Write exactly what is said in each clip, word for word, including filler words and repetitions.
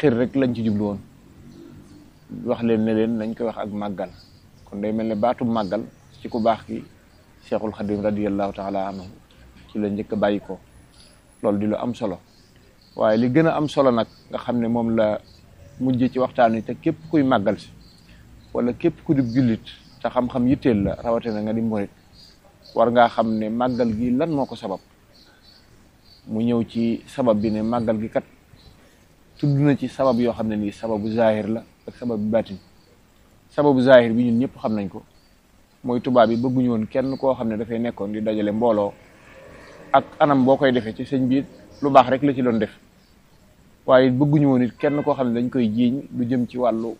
xir rek lañ ci jublu woon wax leen ne leen nañ koy wax ak màggal kon day mel ne baatu màggal ci ku baax ki Cheikhul Khadim radiyallahu taala anhu ci la njëkk a bàyyi ko loolu di lu am solo waaye li gën a am solo nag nga xam ne moom la mujj ci waxtaan wi te képp kuy màggal si wala képp ku di jullit te xam-xam yitteel la rawatina nga di murit war ngaa xam ne màggal gi lan moo ko sabab mu ñëw ci sabab bi ne màggal gi kat tudd na ci sabab yoo xam ne nii sababu zahir la ak sababu baatin sababu zahir bi ñun ñëpp xam nañ ko mooy tubaab yi bëgguñu woon kenn koo xam ne dafay nekkoon di dajale mbooloo ak anam boo koy defee ci sëñ bi lu baax rek la ci doon def waaye bëgguñu woon it kenn koo xam ne dañ koy jiiñ lu jëm ci wàllu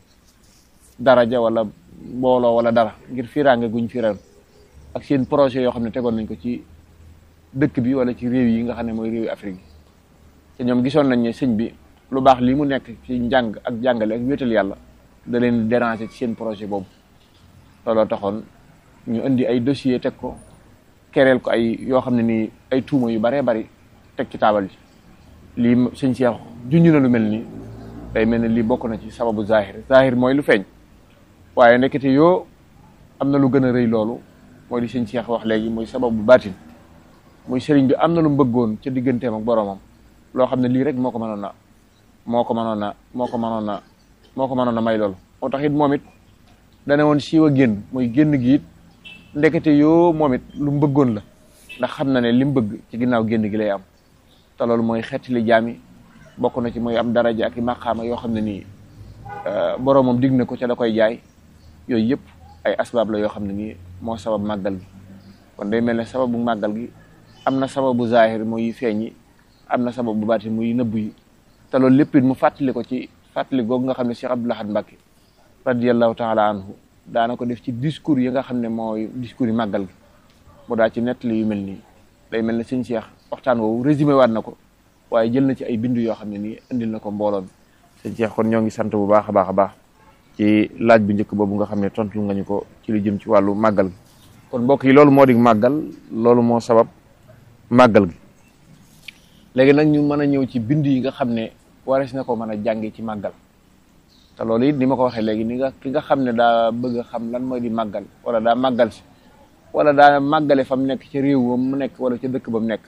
daraja wala mbooloo wala dara ngir fiiraange guñ fiiran ak seen projet yoo xam ne tegoon nañ ko ci dëkk bi wala ci réew yi nga xam ne mooy réewi Afrique yi te ñoom gisoon nañ ne sëñ bi lu baax lii mu nekk ci njàng ak jàngale ak wéetal yàlla da leen déranger ci seen projet boobu looloo taxoon ñu indi ay dossier teg ko kereel ko ay yoo xam ne nii ay tuuma yu baree bari teg ci taabal ji lii sëñ Cheikh junj na lu mel nii day mel ne lii bokk na ci sababu zahir zahir mooy lu feeñ waaye nekkite yoo am na lu gën a rëy loolu mooy li sëñ Cheikh wax léegi muy sababu baatin muy sëriñ bi am na lu mu bëggoon ca digganteem ak boroomam loo xam ne lii rek moo ko mënoon a moo ko mënoon a moo ko mënoon a moo ko mënoon a may loolu moo tax it moom it dane woon siiw a génn muy génn gi it ndekete yoo moom it lu mu bëggoon la ndax xam na ne li mu bëgg ci ginnaaw génn gi lay am te loolu mooy xeetili jaami bokk na ci mooy am daraja ak i maqaama yoo xam ne nii boroomam dig na ko ca da koy jaay yooyu yëpp ay asbaab la yoo xam ne nii moo sabab màggal gi kon day mel ne sababu màggal gi am na sababu zahir muy feeñ yi am na sababu baati muy nëbbu yi te loolu lépp it mu fàttali ko ci fàttali googu nga xam ne Cheikh Abdoul Ahad Mbacké radiyallahu taala anhu daana ko def ci discours yi nga xam ne mooy discours yi màggal gi mu daa ci nettali yu mel nii day mel ne sëñ Cheikh waxtaan woowu résumé waat na ko waaye jël na ci ay bindu yoo xam ne nii indil na ko mbooloo mi sëñ Cheikh kon ñoo ngi sant bu baax a baax a baax ci laaj bu njëkk boobu nga xam ne tontu nga ñu ko ci lu jëm ci wàllu màggal gi kon mbokk yi loolu moo di màggal loolu moo sabab màggal gi léegi nag ñu mën a ñëw ci bind yi nga xam ne warees na ko mën a jànge ci màggal te loolu it ni ma ko waxee léegi ni nga ki nga xam ne daa bëgg a xam lan mooy di màggal wala daa màggal si wala daa màggale fa mu nekk ca réew ba mu nekk wala ca dëkk ba mu nekk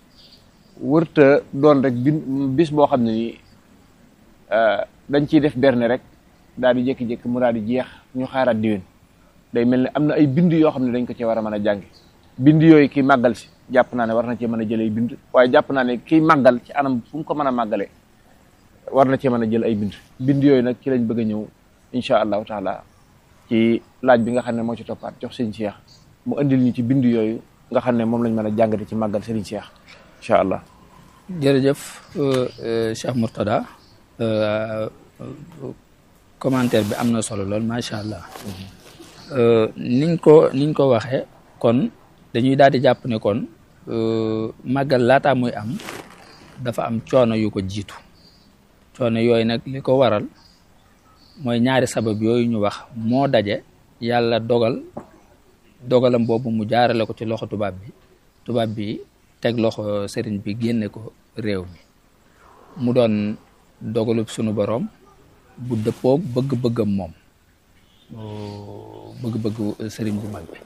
wërta doon rek bin bis boo xam ne nii dañ ciy def berne rek daal di jékki-jékki mu daal di jeex ñu xaaraat diwén day mel ne am na ay bind yoo xam ne dañ ko ci war a mën a jànge bind yooyu kii màggal si jàpp naa ne war na cee mën a jël ay bind waaye jàpp naa ne kii màggal ci anam fu mu ko mën a màggalee war na cee mën a jël ay bind bind yooyu nag ci lañ bëgg a ñëw incha allahu taala ci laaj bi nga xam ne moo ci toppaat jox sëñ Cheikh mu andil ñu ci bind yooyu nga xam ne moom lañ mën a jàngate ci màggal sëriñ Cheikh incha allah. jërëjëf Cheikh Mourtada commentaire bi am na solo lool macha allah niñ ko niñ ko waxee kon dañuy daal di jàpp ne kon màggal laataa muy am dafa am coono yu ko jiitu coono yooyu nag li ko waral mooy ñaari sabab yooyu ñu wax moo daje yàlla dogal dogalam boobu mu jaarale ko ci loxo tubaab bi tubaab bi teg loxo sëriñ bi génne ko réew mi mu doon dogalub sunu boroom bu dëppoog bëgg-bëggam moom bëgg-bëggu sëriñ bu mag bi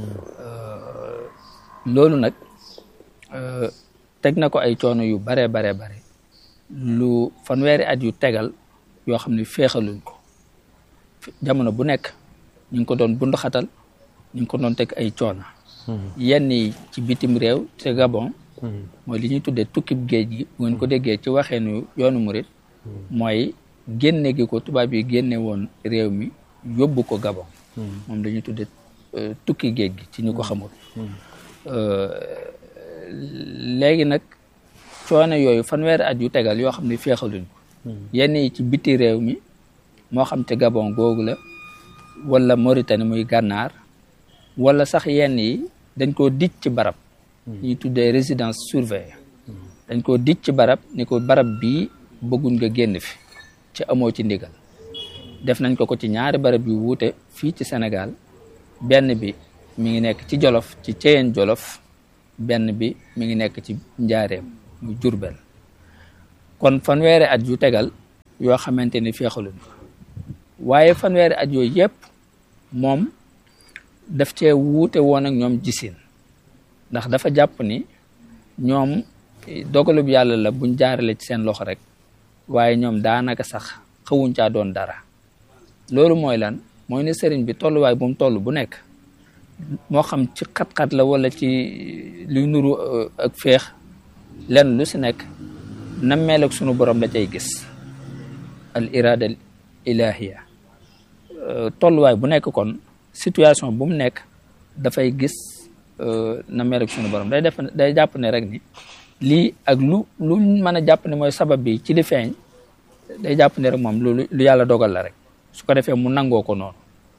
loolu nag teg na ko ay coono yu bare bare bare lu fanweeri at yu tegal yoo xam ne féexaluñ ko jamono bu nekk ñu ngi ko doon bund xatal ñu ngi ko doon teg ay coono yenn yi ci bitim réew te Gabon mooy li ñuy tuddee tukkib géej gi bu ngeen ko déggee ci waxeenu yoonu murit mooy génne gi ko tubaab yi génne woon réew mi yóbbu ko Gabon moom dañuy tuddee tukki géej gi ci ñu ko xamul léegi nag coono yooyu fanweeri at yu tegal yoo xam ne féexaluñ ko yenn yi ci biti réew mi moo xam te Gabon googu la wala Mauritanie muy gànnaar wala sax yenn yi dañ koo dij ci barab ñuy tuddee résidence surveillée dañ koo dij ci barab ni ko barab bii bëgguñ nga génn fi ci amoo ci ndigal def nañ ko ko ci ñaari barab yu wuute fii ci Sénégal benn bi mi ngi nekk ci Jolof ci Ceyeen Jolof benn bi mi ngi nekk ci Njaareem mu Jurbel kon fanweeri at yu tegal yoo xamante ni féexaluñ waaye fanweeri at yooyu yëpp moom daf cee wuute woon ak ñoom gisin ndax dafa jàpp ni ñoom dogalub yàlla la buñ jaarale ci seen loxo rek waaye ñoom daanaka sax xawuñ caa doon dara loolu mooy lan mooy ne sëriñ bi tolluwaay bu mu toll bu nekk moo xam ci xat-xat la wala ci luy nuru ak féex lenn lu si nekk na mel ak sunu borom la cay gis al irada al ilahiya tolluwaay bu nekk kon situation bu mu nekk dafay gis na mel ak sunu borom day def day jàpp ne rek ni lii ak lu lu mën a jàpp ne mooy sabab bi ci li feeñ day jàpp ne rek moom lu lu yàlla dogal la rek su ko defee mu nangoo ko noonu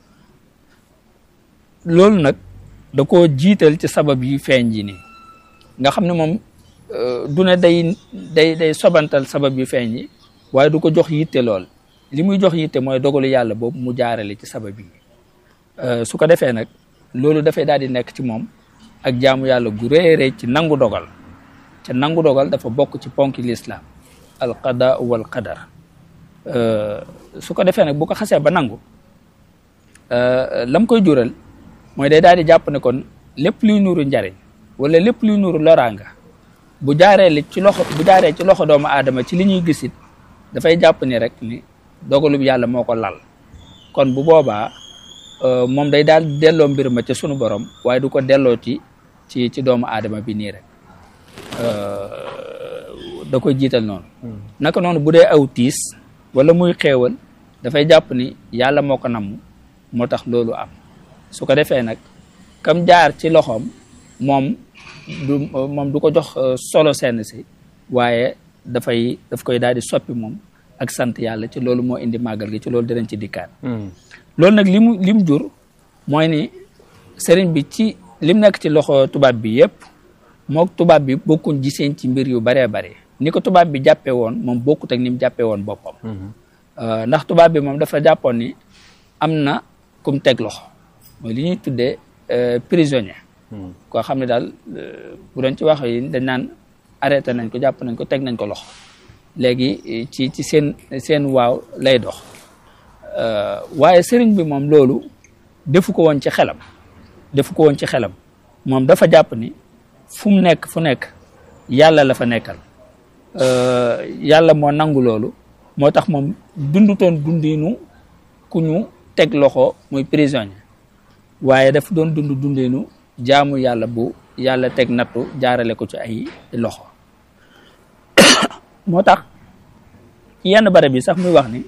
loolu nag da koo jiital ci sabab yi feeñ ji nii nga xam ne moom du ne day day day sobantal sabab yi feeñ yi waaye du ko jox yitte lool li muy jox yitte mooy dogalu yàlla boobu mu jaarale ci sabab yi su ko defee nag loolu dafay daal di nekk ci moom ak jaamu yàlla gu rëy rëy ci nangu dogal ca nangu dogal dafa bokk ci ponki lislaam al qada wal qadar su ko defee nag bu ko xasee ba nangu lam koy jural mooy day daal di jàpp ne kon lépp luy nuuru njariñ wala lépp luy nuuru loraanga bu jaaree li ci loxo bu jaaree ci loxo doomu aadama ci li ñuy gisit dafay jàpp ni rek ni dogalub yàlla moo ko lal kon bu boobaa moom day daal delloo mbir ma ca sunu borom waaye du ko delloo ci ci ci doomu aadama bi nii rek da koy jiital noonu naka noonu bu dee aw tiis wala muy xeewal dafay jàpp ni yàlla moo ko namm moo tax loolu am su ko defee nag kam jaar ci loxoom moom du moom du ko jox solo seen si waaye dafay daf koy daal di soppi moom ak sant yàlla ci loolu moo indi màggal gi ci loolu dinañ ci dikkaat loolu nag li mu li mu jur mooy ni sëriñ bi ci lim nekk ci loxo tubaab bi yëpp mook tubaab bi bokkuñ giseen ci mbir yu baree bare ni ko tubaab bi jàppee woon moom bokkut ak ni mu jàppee woon boppam ndax tubaab bi moom dafa jàppoon ni am na kum teg loxo mooy li ñuy tuddee prisonnier koo xam ne daal bu doon ci wax yi dañ naan arrêté nañ ko jàpp nañ ko teg nañ ko loxo léegi ci ci seen seen waaw lay dox waaye sëriñ bi moom loolu defu ko woon ci xelam defu ko woon ci xelam moom dafa jàpp ni fu mu nekk fu nekk yàlla la fa nekkal yàlla moo nangu loolu moo tax moom dundutoon dundinu ku ñu teg loxo muy prisonnier waaye dafa doon dund dundinu jaamu yàlla bu yàlla teg nattu jaarale ko ci ay loxo moo tax yenn barab yi sax muy wax ni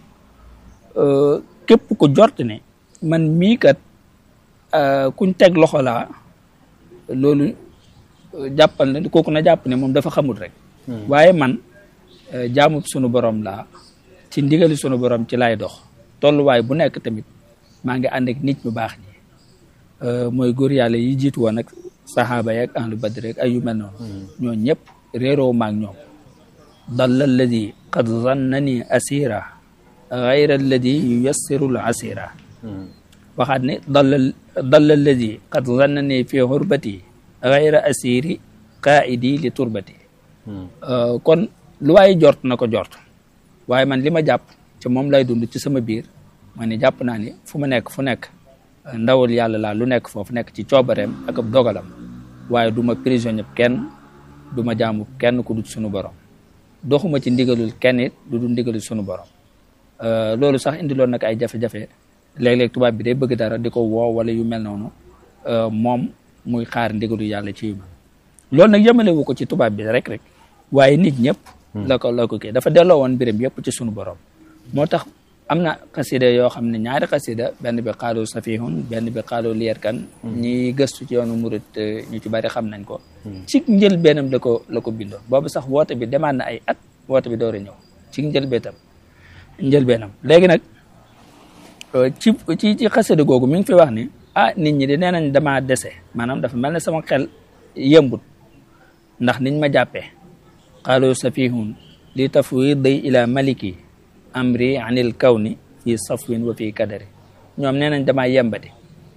képp ku jort ne man mii kat kuñ teg loxo laa loolu jàppal ne kooku na jàpp ne moom dafa xamul rek waaye man jaamu sunu borom laa ci ndigali sunu borom ci laay dox tolluwaay bu nekk tamit maa ngi ànd ak nit ñu baax ñi mooy góor yàlla yi jiitu woon ak saxaaba yeeg ahlu badr rek ay yu mel noonu ñoo ñëpp réeroo maag ñoom dalla alladi qad zannani asira gayra alladi yuyassiru l asira waxaat ne dalla dalla alladi qad zannani fi xurbati gayra asiri qaidi li turbati kon lu waaye jort na ko jort waaye man li ma jàpp ci moom lay dund ci sama biir ma ne jàpp naa ni fu ma nekk fu nekk ndawal yàlla laa lu nekk foofu nekk ci coobareem ak ab dogalam waaye du ma prisonnier kenn du ma jaamu kenn ku dul sunu borom doxuma ci ndigalul kenn it du dul ndigalul sunu borom loolu sax indiloon nag ay jafe-jafe léeg-léeg tubaab bi day bëgg dara di ko woo wala yu mel noonu moom muy xaar ndigalu yàlla ci yu mel loolu nag yemale wu ko ci tubaab bi rek rek waaye nit ñëpp la ko la ko kii dafa delloo woon mbiram yëpp ci sunu borom moo tax am na xasida yoo xam ne ñaari xasida benn bi xaalu safihun benn bi xaalu lier kan ñi gëstu ci yoonu murit ñu ci bari xam nañ ko ci njël beenam la ko la ko bindoon boobu sax woote bi demaat na ay at woote bi door a ñëw ci njël beenam njël beenam léegi nag ci ci ci xasida googu mi ngi fi wax ni ah nit ñi di nee nañ damaa dese maanaam dafa mel ne sama xel yëmbut ndax niñ ma jàppee xaalu safihun li tafwidi ila maliki amri anil kawni fi safwin wa fi kadari ñoom nee nañ damaa yembati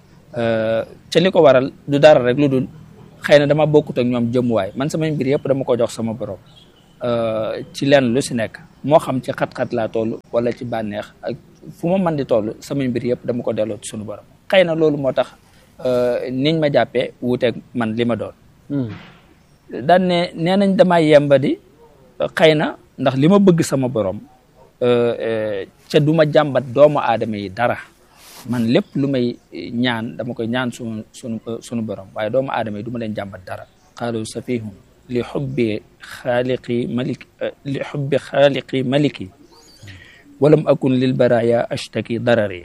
ca li ko waral du dara rek lu dul xëy na dama bokkut ak ñoom jëmuwaay man sama mbir yëpp dama ko jox sama borom ci lenn lu si nekk moo xam ci xat-xat laa toll wala ci bànneex ak fu ma mën di toll samay mbir yëpp dama ko delloo ci sunu borom xëy na loolu moo tax niñ ma jàppee wuuteeg man li ma doon daan ne nee nañ damaa yemba di xëy na ndax li ma bëgg sama borom ca du ma jàmbat doomu aadama yi dara man lépp lu may ñaan dama koy ñaan sunu sunu sunu borom waaye doomu aadama yi du ma leen jàmbat dara qaalu safihum li xubbi xaaliqi malik li xubbi xaaliqi maliki walam akun lil baraya ashtaki darari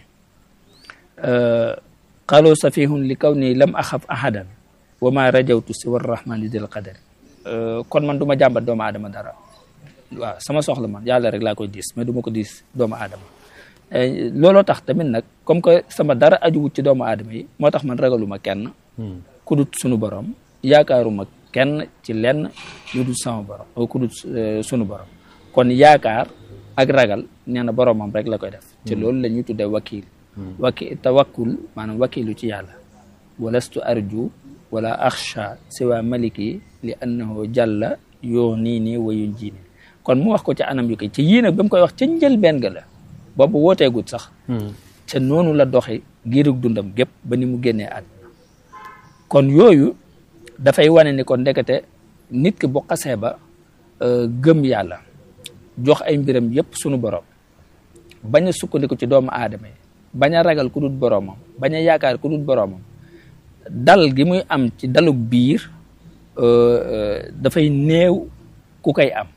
qaalu safihum li kaw nii lam axaf ahadan wa ma rajawtu siwa rahmani dil qadari kon man du ma jàmbat doomu aadama dara waaw sama soxla man yàlla rek laa koy diis mais du ma ko diis doomu aadama looloo tax tamit nag comme que sama dara ajuwut ci doomu aadama yi moo tax man ragaluma kenn ku dut sunu borom yaakaaruma kenn ci lenn lu dut sama borom ku dut sunu borom kon yaakaar ak ragal nee na boromam rek la koy def ci loolu la ñuy tuddee wakil waki tawakkul maanaam wakilu ci yàlla walastu arju wala axsha siwa maliki li annahu jalla yoo nii nii wayun ji nii kon mu wax ko ci anam yu koy ci yii nag ba mu koy wax ca njëlbeen ga la boobu wooteegut sax ca noonu la doxe giirug dundam gépp ba ni mu génnee àdduna kon yooyu dafay wane ni kon ndekete nit ki bu xasee ba gëm yàlla jox ay mbiram yépp sunu borom bañ a sukkandiku ci doomu aadama yi bañ a ragal ku dut boromam bañ a yaakaar ku dut boromam dal gi muy am ci dalug biir dafay néew ku koy am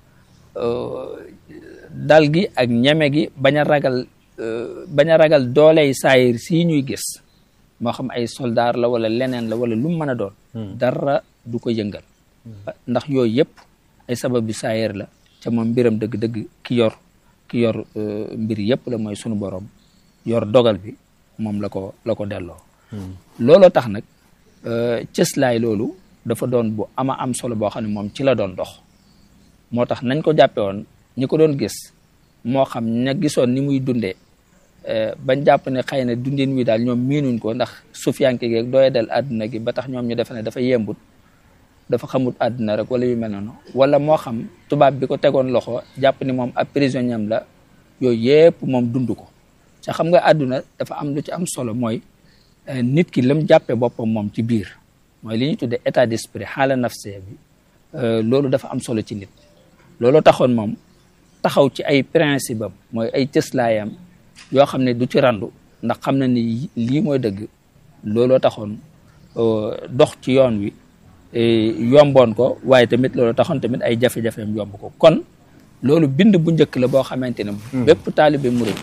dal gi ak ñeme gi bañ a ragal bañ a ragal dooley saayir sii ñuy gis moo xam ay soldaar la wala leneen la wala lu mu mën a doon dara du ko yëngal ndax yooyu yëpp ay sabab bi saayir la ca moom mbiram dëgg-dëgg ki yor ki yor mbir yëpp la mooy sunu borom yor dogal bi moom la ko la ko delloo looloo tax nag cëslaay loolu dafa doon bu ama am solo boo xam ne moom ci la doon dox moo tax nañ ko jàppe woon ñi ko doon gis moo xam ña gisoon ni muy dundee bañ jàpp ne xëy na dundin wi daal ñoom miinuñ ko ndax sufiyanke gi dooy del àdduna gi ba tax ñoom ñu defe ne dafa yembut dafa xamut àdduna rek wala yu mel noonu wala moo xam tubaab bi ko tegoon loxo jàpp ni moom ab prisonnier la yooyu yépp moom dund ko ca xam nga àdduna dafa am lu ci am solo mooy nit ki lam jàppe boppam moom ci biir mooy li ñuy tuddee état d'esprit xaala nafsee bi loolu dafa am solo ci nit loolu taxoon moom taxaw ci ay principe am mooy ay cëslaayam yoo xam ne du ci randu ndax xam na ni lii mooy dëgg looloo taxoon dox ci yoon wi yomboon ko waaye tamit loolu taxoon tamit ay jafe-jafeem yomb ko kon loolu bind bu njëkk la boo xamante ne bépp taalibe murid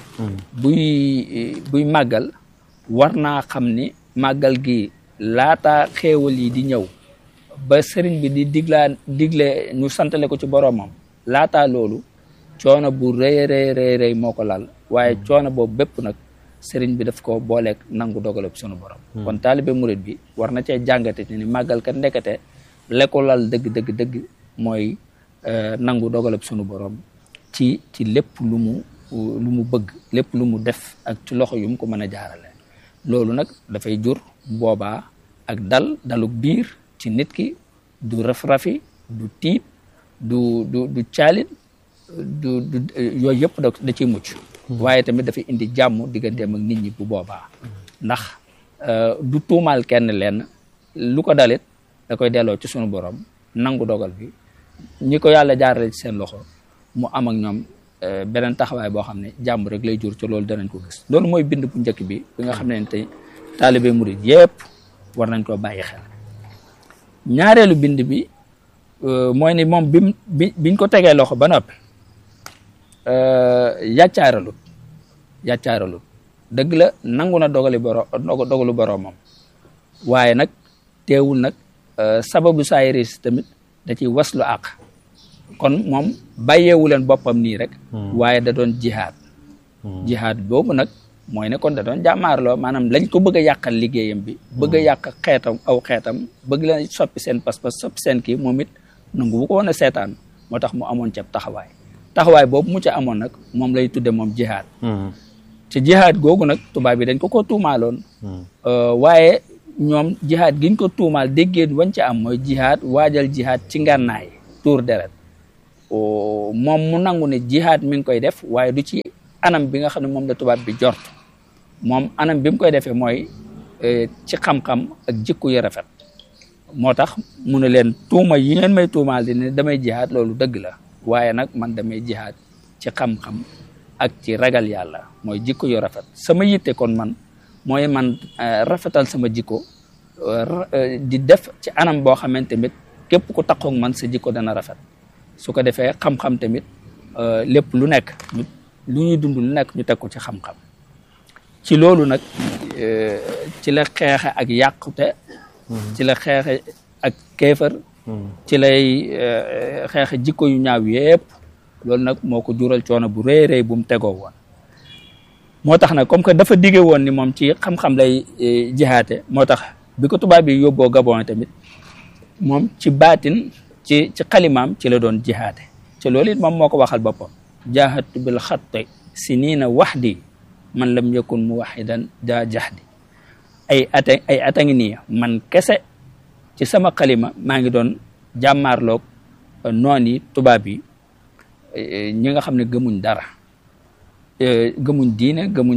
buy buy màggal war naa xam ni màggal gi laata xéewal yi di ñëw ba sëriñ bi di diglaa digle ñu santale ko ci boroomam laataa loolu coono bu rëy rëy rëy rëy moo ko lal waaye coono boobu bépp nag sëriñ bi daf ko booleeg nangu dogalab sunu borom kon taalibe murid bi war na cee jàngate ni màggal kat ndekete la ko lal dëgg dëgg dëgg mooy nangu dogalab sunu borom ci ci lépp lu mu lu mu bëgg lépp lu mu def ak ci loxo yu mu ko mën a jaarale loolu nag dafay jur boobaa ak dal daluk biir ci nit ki du raf-rafi du tiit du du du caalit du du yooyu yëpp da da ciy mucc waaye tamit dafay indi jàmm digganteem ak nit ñi bu boobaa ndax du tuumaal kenn lenn lu ko dalit da koy delloo ci sunu borom nangu dogal bi ñi ko yàlla jaarale ci seen loxo mu am ak ñoom beneen taxawaay boo xam ne jàmm rek lay jur ci loolu danañ ko gis loolu mooy bind bu njëkk bi bi nga xam ne tey taalibe murid yépp war nañ koo bàyyi xel ñaareelu bind bi mooy ni moom bim bi biñ ko tegee loxo ba noppi yàccaaralut yàccaaralut dëgg la nangu na dogali boro dogalu boroomam waaye nag teewul nag sababu saayiris tamit da ciy waslu àq kon moom bàyyeewu leen boppam nii rek waaye da doon jihaad jihaad boobu nag mooy ne kon da doon jàmmaarloo maanaam lañ ko bëgg a yàqal liggéeyam bi bëgg a yàq xeetam aw xeetam bëgg leen soppi seen pas-pas soppi seen kii moom it nangu bu ko woon a seetaan moo tax mu amoon ceeb taxawaay taxawaay boobu mu ca amoon nag moom lay tudde moom jihaad ci jihaad googu nag tubaab bi dañ ko ko tuumaaloon waaye ñoom jihaad giñ ko tuumaal déggeen wañ ca am mooy jihaad waajal jihaad ci ngànnaay tuur deret moom mu nangu ne jihaad mi ngi koy def waaye du ci anam bi nga xam ne moom la tubaab bi jort moom anam bi mu koy defee mooy ci xam-xam ak jikko yu rafet moo tax mu ne leen tuuma yi ngeen may tuumaal di ne damay jihaad loolu dëgg la waaye nag man damay jihaad ci xam-xam ak ci ragal yàlla mooy jikko yu rafet sama yitte kon man mooy man rafetal sama jikko di def ci anam boo xamante tamit képp ku takkoog man sa jikko dana rafet su ko defee xam-xam tamit lépp lu nekk lu ñuy dund lu nekk ñu teg ko ci xam-xam ci loolu nag ci la xeexe ak yàqute ci la xeexe ak kéefër ci lay xeexe jikko yu ñaaw yépp loolu nag moo ko jural coono bu rëy rëy bu mu tegoo woon moo tax nag comme que dafa dige woon ni moom ci xam-xam lay jihaate moo tax bi ko tubaab bi yóbboo Gabon tamit moom ci baatin ci ci xalimaam ci la doon jihaate ci loolu it moom moo ko waxal boppam jahadtu bil xatti sinina waxdi man lam yakun muwaxidan daa jahdi ay ata ay ata ngi nii man kese ci sama xalima maa ngi doon jàmmaarloog noon yi tubaab yi ñi nga xam ne gëmuñ dara gëmuñ diine gëmuñ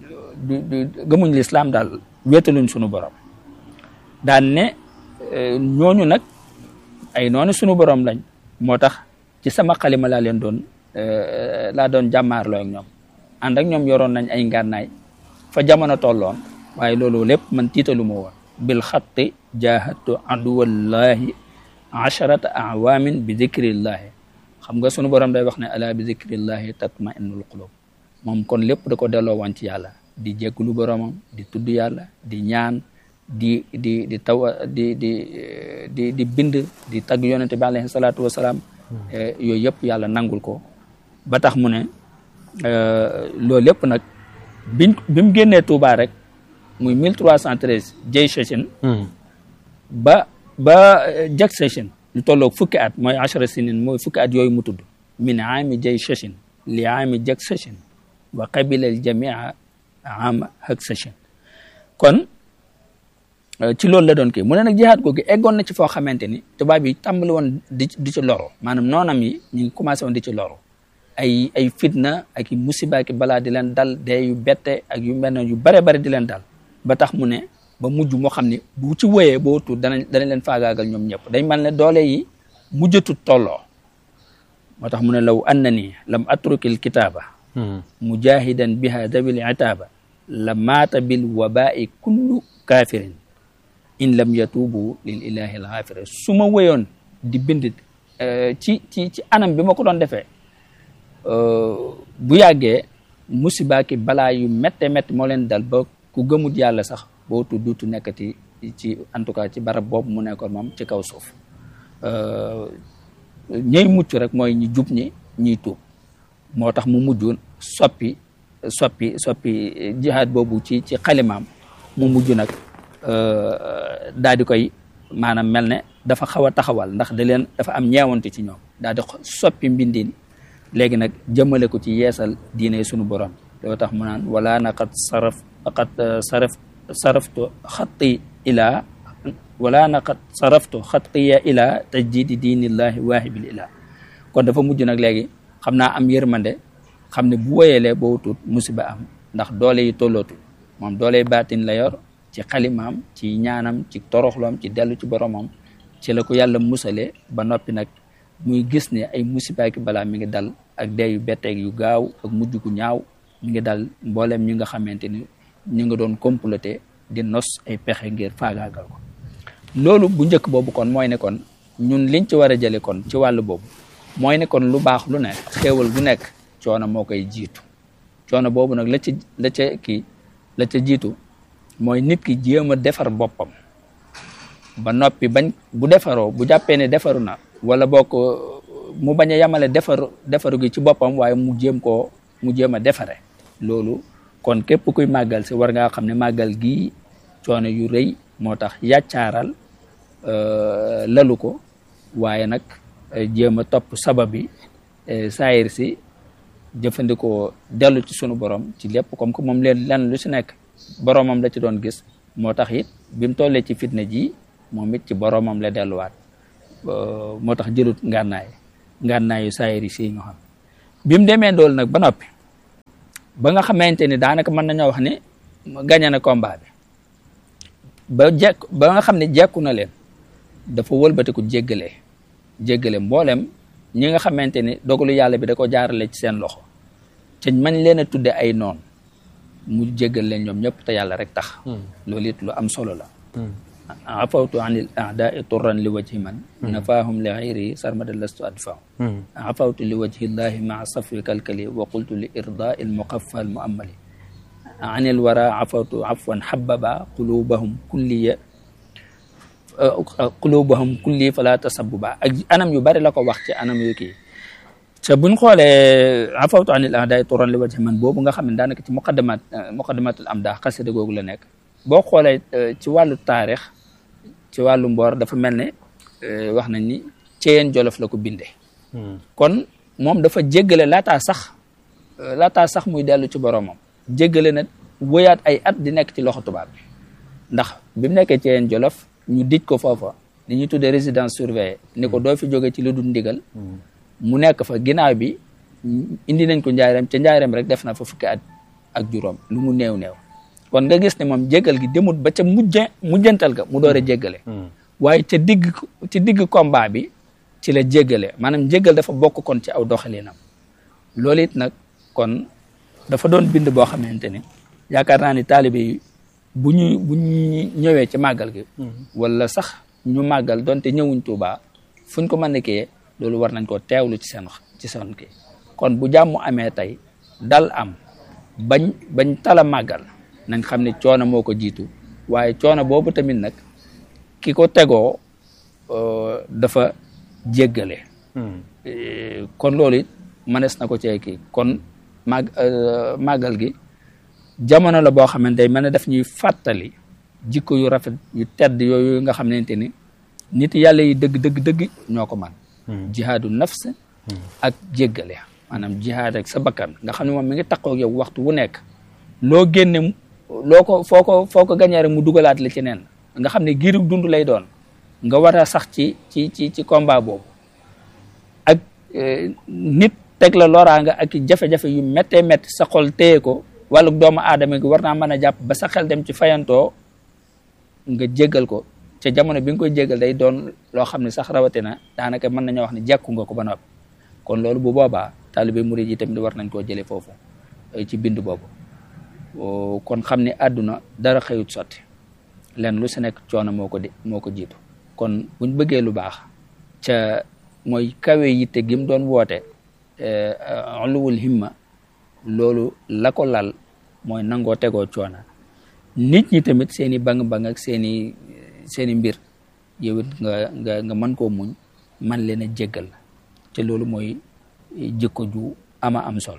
gëmuñ lislaam daal wéetaluñ sunu borom daan ne ñooñu nag ay noonu sunu borom lañ moo tax ci sama xalima laa leen doon laa doon jàmmaarloo ak ñoom ànd ak ñoom yoroon nañ ay ngànnaay fa jamono tolloon waaye loolu lépp man tiitalu ma woon bil xatti jahadtu aduwallahi asharata awamin bi dikrillahi xam nga sunu borom day wax ne ala bi dikrillahi tatma innul qulub moom kon lépp da ko delloo woon ci yàlla di jégglu boromam di tudd yàlla di ñaan di di di taw di di di di bind di tagg yonente bi alayhi salaatu wasalaam yooyu yëpp yàlla nangul ko ba tax mu ne loolu lépp nag biñ bi mu génnee Touba rek muy mille trois cent treize jay session ba ba jag session lu tolloog fukki at mooy achara sinin mooy fukki at yooyu mu tudd min aami jay session li aami jag session wa qabila al jamia ama hak session kon ci loolu la doon kii mu ne nag jihaad googu eggoon na ci foo xamante ni tubaab yi tàmbali woon di di ci loro maanaam noonam yi ñu ngi commencé woon di ci loro ay ay fitna ak i musiba ak balaa di leen dal dee yu bette ak yu mel yu bare bare di leen dal ba tax mu ne ba mujj moo xam ne bu ci wéyee boo tuut danañ danañ leen faagaagal ñoom ñëpp dañ mel ne doole yi mujjatut tolloo moo tax mu ne law anna nii lam atrukil kitaaba mujahidan biha dabil itaaba la maata bil wabai kullu kafirin in lam yatubu lil ilahi al ghafir su ma wéyoon di bind ci ci ci anam bi ma ko doon defee bu yàggee musiba ki balaa yu métte métte moo leen dal ba ku gëmut yàlla sax boo tu duutu nekkati ci en tout cas ci barab boobu mu nekkoon moom ci kaw suuf ñey mucc rek mooy ñi jub ñi ñiy tuub moo tax mu mujj soppi soppi soppi jihaad boobu ci ci xalimaam mu mujj nag daal di koy maanaam mel ne dafa xaw a taxawal ndax da leen dafa am ñeewante ci ñoom daal di soppi mbindin léegi nag jëmale ko ci yeesal diine sunu borom loo tax mu naan wala na qad saraf qad saraf saraftu xatti ila wala na qad saraftu xattiya ila tajdidi diinillahi waahibil ilah kon dafa mujj nag léegi xam naa am yërmande xam ne bu woyelee boo tut musiba am ndax doole yi tollootu moom doole yi baatin la yor ci xalimaam ci ñaanam ci toroxloom ci dellu ci boromam ci la ko yàlla musale ba noppi nag muy gis ne ay musiba ki balaa mi ngi dal ak dee yu betteeg yu gaaw ak mujj gu ñaaw mi ngi dal mboolem ñi nga xamante ni ñu nga doon comploter di nos ay pexe ngir faagaagal ko loolu bu njëkk boobu kon mooy ne kon ñun liñ ci war a jële kon ci wàllu boobu mooy ne kon lu baax lu nekk xéewal gu nekk coono moo koy jiitu coono boobu nag la ca la ca kii la ca jiitu mooy nit ki jéem a defar boppam ba noppi bañ bu defaroo bu jàppee ne defaru na wala bokk mu bañ a yamale defaru defaru gi ci boppam waaye mu jéem koo mu jéem a defare loolu kon képp kuy màggal si war ngaa xam ne màggal gii coono yu rëy moo tax yàccaaral lalu ko waaye nag jéem a topp sabab bi saayir si jëfandikoo dellu ci sunu borom ci lépp comme que moom leen lan lu si nekk boromam la ci doon gis moo tax it bi mu tollee ci fitna ji moom it ci boromam la delluwaat moo tax jëlut ngànnaay ngànnaayu saayiri si ñu xam bi mu demee dool nag ba noppi ba nga xamante ni daanaka mën nañoo wax ne gañe na combat bi ba jekk ba nga xam ne jekku na leen dafa wëlbatiku jéggale jéggale mboolem ñi nga xamante ni dogalu yàlla bi da ko jaarale ci seen loxo te mañ leen a tudde ay noon mu jéggal leen ñoom ñëpp te yàlla rek tax loolu it lu am solo la afawtu anil a'da'i turran li wajhi man nafaahum li ghayri sarmada lastu adfa afawtu li wajhi llahi ma'a safwi kalkali wa qultu li irda'i al muqaffa al mu'ammali anil wara afawtu afwan hababa qulubahum kulliya qulubahum kulli fala tasabbuba ak anam yu bari la ko wax ci anam yu kii te buñ xoolee afawtu anil a'da'i turran li wajhi man boobu nga xam ne daanaka ci muqaddamat muqaddamatul amdah xasida googu la nekk boo xoolee ci wàllu taarix ci wàllu mboor dafa mel ne wax nañ ni Ceyeen Jolof la ko bindee kon moom dafa jéggale laataa sax laataa sax muy dellu ci boromam jéggale na wëyaat ay at di nekk ci loxo tubaab bi ndax bi mu nekkee Ceyeen Jolof ñu dij ko foofa li ñuy tuddee résidence surveillée ni ko doo fi jóge ci lu dul ndigal mu nekk fa ginnaaw bi indi nañ ko njaareem ca njaareem rek def na fa fukki at ak juróom lu mu néew néew kon nga gis ne moom jéggal gi demut ba ca mujje mujjantal ga mu door a jéggale waaye ca digg ci digg combat bi ci la jéggale maanaam jéggal dafa bokk kon ci aw doxalinam loolu it nag kon dafa doon bind boo xamante ni yaakaar naa ni taalibe yi bu ñu bu ñu ñëwee ci màggal gi wala sax ñu màggal donte ñëwuñ Tuubaa fuñ ko mën a kiyee loolu war nañ koo teewlu ci seen ci seen kii kon bu jàmm amee tey dal am bañ bañ tala màggal nañ xam ne coono moo ko jiitu waaye coono boobu tamit nag ki ko tegoo dafa jéggale kon loolu it mënees na ko cee kii kon màgg màggal gi jamono la boo xamante day mel ne daf ñuy fàttali jikko yu rafet yu tedd yooyu nga xamante ni nit yàlla yi dëgg dëgg dëgg ñoo ko man jihaadu nafs ak jéggale maanaam jihaad ak sa bakkan nga xam ne moom mi ngi takkoo ak yow waxtu wu nekk loo génne loo ko foo ko foo ko gañee rek mu dugalaat la ci neen nga xam ne giirug dund lay doon nga war a sax ci ci ci ci combat boobu ak nit teg la loraanga ak jafe-jafe yu méttee métti sa xol téye ko wàllu doomu aadama gi war naa mën a jàpp ba sa xel dem ci fayantoo nga jéggal ko ca jamono bi nga koy jéggal day doon loo xam ne sax rawatina daanaka mën nañoo wax ne jekku nga ko ba noppi kon loolu bu boobaa taalibe murid yi tamit war nañ koo jëlee foofu ci bind boobu kon xam ne àdduna dara xëyut sotti len lu si nekk coono moo ko di moo ko jiitu kon buñ bëggee lu baax ca mooy kawe yitte gi mu doon woote uluwul himma loolu la ko lal mooy nangoo tegoo coono nit ñi tamit seeni bang-bang ak seeni seeni mbir yow it nga nga nga mën koo muñ man leen a jéggal te loolu mooy jikko ju ama am solo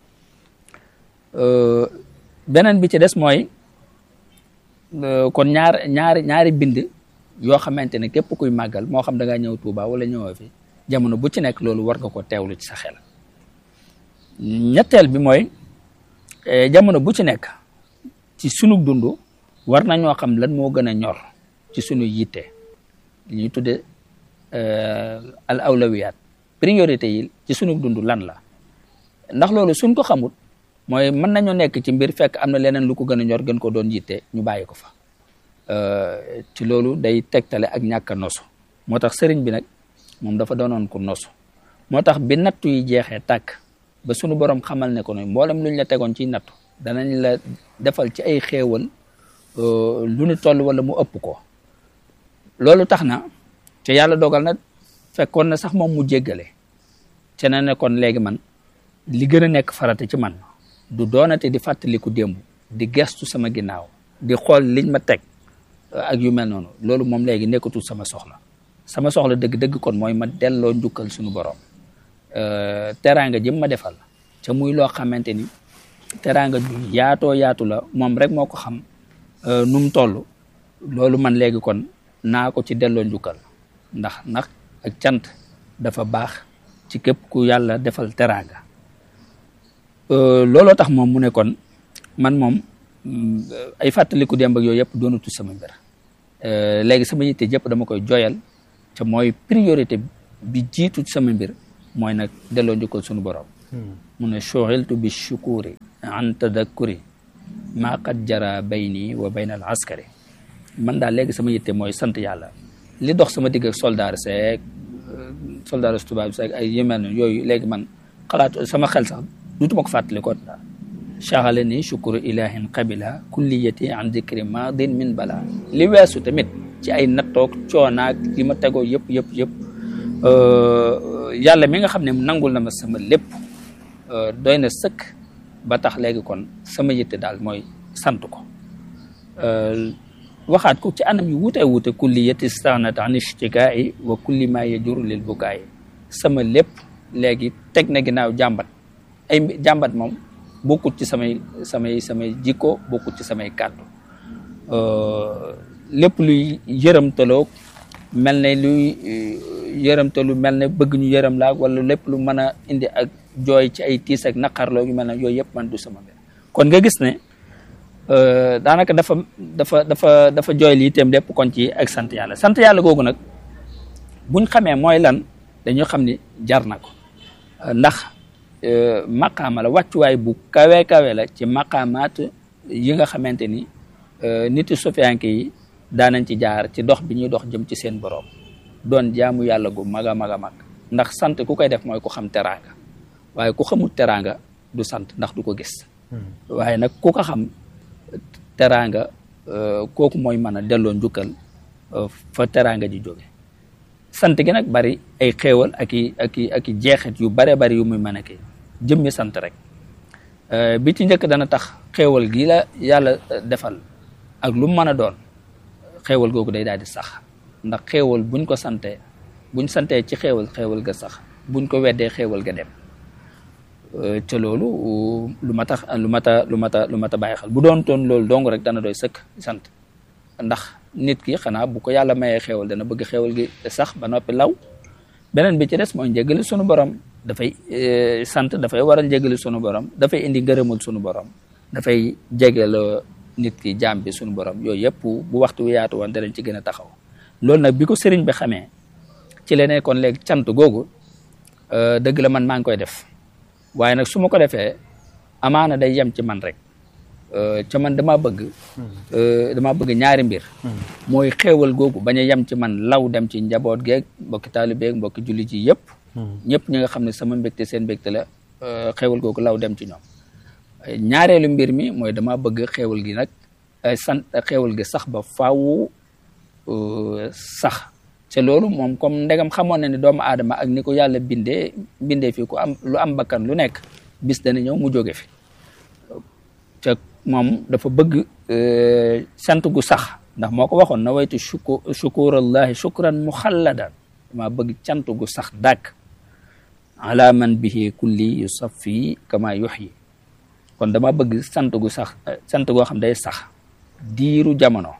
beneen bi ci des mooy kon ñaar ñaari ñaari bind yoo xamante ne képp kuy màggal moo xam da ngaa ñëw Tuuba wala ñëwoo fi jamono bu ci nekk loolu war nga ko teewlu ci sa xel ñetteel bi mooy jamono bu ci nekk ci sunu dund war nañoo xam lan moo gën a ñor ci sunu yitte li ñuy tudde al awlawiyaat priorité yi ci sunu dund lan la ndax loolu suñ ko xamut mooy mën nañoo nekk ci mbir fekk am na leneen lu ko gën a ñor gën ko doon yitte ñu bàyyi ko fa ci loolu day tegtale ak ñàkk a nosu moo tax sëriñ bi nag moom dafa doonoon ko nosu moo tax bi nattu yi jeexee tàkk ba sunu borom xamal ne ko ne mboolem luñ la tegoon ci nattu danañ la defal ci ay xéewal lu ñu toll wala mu ëpp ko loolu tax na te yàlla dogal na fekkoon na sax moom mu jéggale te na ne kon léegi man li gën a nekk farata ci man du doonate di fàttaliku démb di gestu sama ginnaaw di xool liñ ma teg ak yu mel noonu loolu moom léegi nekkatul sama soxla sama soxla dëgg-dëgg kon mooy ma delloo njukkal suñu borom teraanga jëm ma defal ca muy loo xamante ni teraanga ju yaatoo yaatu la moom rek moo ko xam nu mu toll loolu man léegi kon naa ko ci delloo njukkal ndax ndax ak cant dafa baax ci képp ku yàlla defal teraanga looloo tax moom mu ne kon man moom ay fàttaliku démb ak yooyu yëpp doonatu sama mbir léegi sama yitte jëpp dama koy joyal te mooy priorité bi jiitu sama mbir mooy nag delloo njukkal sunu borom mu ne shughiltu bi shukuri an tadakkuri maa qad jara bayni wa bayna al askari man daal léegi sama yitte mooy sant yàlla li dox sama digg ak soldaar seeg soldaar tubaab seeg ay yemel ne yooyu léegi man xalaat sama xel sax dutuma ko fàttali ko daal chaxale ni shukuru ilahin qabila kulliyati an dikri madin min bala li weesu tamit ci ay nattoog coonaak li ma tegoo yëpp yëpp yëpp yàlla mi nga xam ne nangul na ma sama lépp doy na sëkk ba tax léegi kon sama yitte daal mooy sant ko waxaat ko ci anam yu wuute wuute kulliyati stagnat an ishtikai wa kulli ma yajur lil bukaay sama lépp léegi teg na ginnaaw jàmbat ay jàmbat moom bokkut ci samay samay samay jikko bokkut ci samay kàddu lépp luy yërëmtaloo mel ne luy yërëmtalu mel ne bëgg ñu yërëm laa wala lépp lu mën a indi ak jooy ci ay tiis ak naqarloo yu mel ne yooyu yëpp man du sama mbir kon nga gis ne daanaka dafa dafa dafa dafa jooy lii itam lépp kon ci ak sant yàlla sant yàlla googu nag buñ xamee mooy lan dañoo xam ni jar na ko ndax maqaama la wàccuwaay bu kawe kawe la ci maqaamaat yi nga xamante ni niti sufiyanke yi daanañ ci jaar ci dox bi ñuy dox jëm ci seen borom doon jaamu yàlla gu mag a mag a mag ndax sant ku koy def mooy ku xam teraanga waaye ku xamul teraanga du sant ndax du ko gis waaye nag ku ko xam teraanga kooku mooy mën a delloo njukkal fa teraanga ji jóge sant gi nag bari ay xéewal ak i ak i ak i jeexit yu bare bari yu muy mën a kii jëmmi sant rek bi ci njëkk dana tax xéewal gi la yàlla defal ak lu mën a doon xéewal googu day daal di sax ndax xéewal buñ ko santee buñ santee ci xéewal xéewal ga sax buñ ko weddee xéewal ga dem te loolu lu ma tax lu ma ta lu ma ta lu ma ta bàyyi xel bu doon toon loolu dong rek dana doy sëkk sant ndax nit ki xanaa bu ko yàlla mayee xéewal dana bëgg xéewal gi sax ba noppi law beneen bi ci des mooy njëgali sunu borom dafay sant dafay waral njëgali sunu borom dafay indi ngërëmul sunu borom dafay jegeel nit ki jaam bi sunu borom yooyu yëpp bu waxtu wi yaatu woon danañ ci gën a taxaw loolu nag bi ko sëriñ bi xamee ci la ne kon léegi cant googu dëgg la man maa ngi koy def waaye nag su ma ko defee amaana day yem ci man rek ca man dama bëgg dama bëgg ñaari mbir mooy xéewal googu bañ a yem ci man law dem ci njaboot geeg mbokki taalibeeg mbokki julli ji yëpp ñëpp ñi nga xam ne sama mbégte seen mbégte la xéewal googu law dem ci ñoom ñaareelu mbir mi mooy dama bëgg xéewal gi nag sant xéewal gi sax ba faaw sax te loolu moom comme ndegam xamoon na ne doomu aadama ak ni ko yàlla bindee bindee fi ku am lu am bakkan lu nekk bis dana ñëw mu jóge fi te moom dafa bëgg sant gu sax ndax moo ko waxoon na waytu shuku shukurallahi shukran muxalladan dama bëgg cant gu sax dàkk ala man bihi kulli yusaffi kama yuhyi kon dama bëgg sant gu sax sant goo xam day sax diiru jamono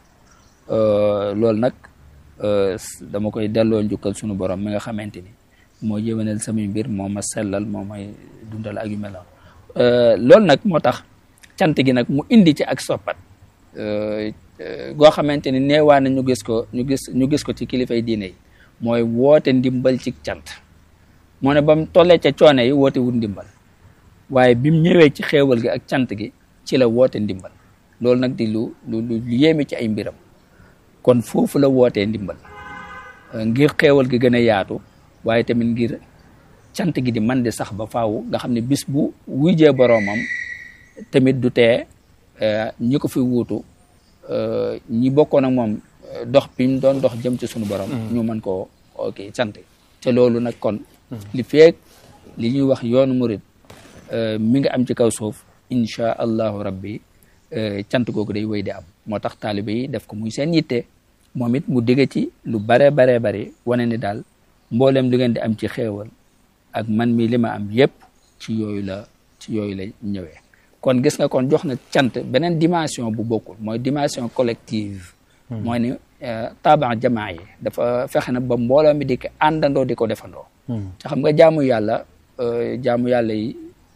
loolu nag dama koy delloo njukkal sunu borom mi nga xamante ni moo yëwénal samay mbir moo ma sellal moo may dundal ak yu mel noonu loolu nag moo tax cant gi nag mu indi ci ak soppat goo xamante ni neewaa na ñu gis ko ñu gis ñu gis ko ci kilifay diine yi mooy woote ndimbal ci cant moo ne ba mu tollee ca coone yi woote wut ndimbal waaye bi mu ñëwee ci xéewal gi ak cant gi ci la woote ndimbal loolu nag di lu lu lu yéeme ci ay mbiram kon foofu la wootee ndimbal ngir xéewal gi gën a yaatu waaye tamit ngir cant gi di man di sax ba faaw nga xam ne bis bu wujjee boroomam tamit du tee ñi ko fi wuutu ñi bokkoon ak moom dox bi mu doon dox jëm ci sunu borom ñu mën koo ok sant te loolu nag kon li feek li ñuy wax yoonu murid mi nga am ci kaw suuf insha allahu rabbi cant googu day wéy di am moo tax taalibe yi def ko muy seen yitte moom it mu digge ci lu bare bare bare wane ni daal mboolem li ngeen di am ci xéewal ak man mi li ma am yépp ci yooyu la ci yooyu la ñëwee kon gis nga kon jox na cant beneen dimension bu bokkul mooy dimension collective mooy ni taban jamaa yi dafa fexe na ba mbooloo mi di ko àndandoo di ko defandoo te xam nga jaamu yàlla jaamu yàlla yi